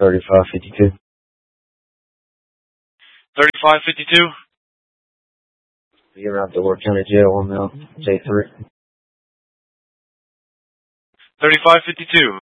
3552. 3552. You're out to Worth County Jail on J3. 3552.